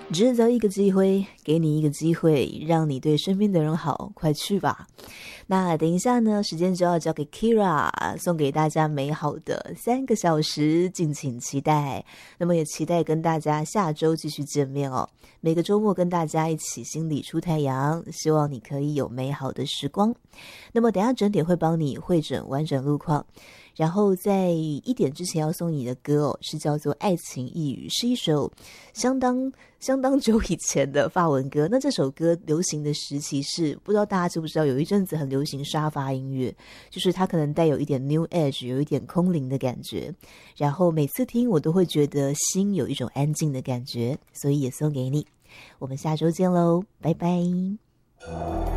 制造一个机会，给你一个机会，让你对身边的人好，快去吧。那等一下呢，时间就要交给 Kira， 送给大家美好的3个小时，敬请期待。那么也期待跟大家下周继续见面哦。每个周末跟大家一起心里出太阳，希望你可以有美好的时光。那么等一下整点会帮你汇整完整路况，然后在1点之前要送你的歌哦，是叫做《爱情一语》，是一首相当久以前的法文歌。那这首歌流行的时期是，不知道大家知不知道，有一阵子很流行沙发音乐，就是它可能带有一点 New Age， 有一点空灵的感觉，然后每次听我都会觉得心有一种安静的感觉，所以也送给你。我们下周见喽，拜拜。